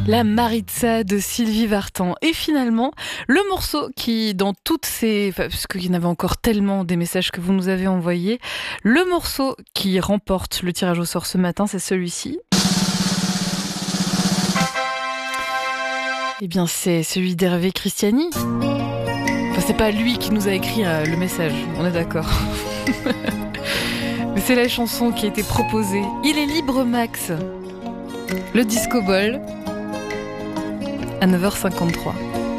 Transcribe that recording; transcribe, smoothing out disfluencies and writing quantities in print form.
La Maritza de Sylvie Vartan. Et finalement, le morceau qui, dans toutes ces... parce qu'il y en avait encore tellement des messages que vous nous avez envoyés, le morceau qui remporte le tirage au sort ce matin, c'est celui-ci. Eh bien, c'est celui d'Hervé Christiani. Enfin, c'est pas lui qui nous a écrit le message, on est d'accord. Mais c'est la chanson qui a été proposée. Il est libre, Max. Le Disco Ball. À 9h53.